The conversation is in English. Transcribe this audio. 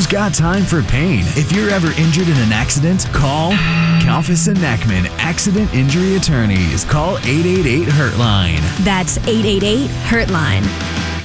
Who's got time for pain? If you're ever injured in an accident, call Kalfas and Neckman Accident Injury Attorneys. Call 888-HURT-LINE. That's 888-HURT-LINE.